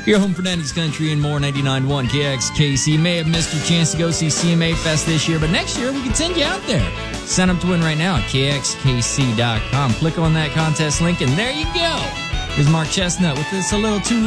Your home for 90s country and more, 99.1 KXKC. May have missed your chance to go see CMA Fest this year, but next year we can send you out there. Sign up to win right now at KXKC.com. Click on that contest link, and there you go. Here's Mark Chestnut with this A Little Too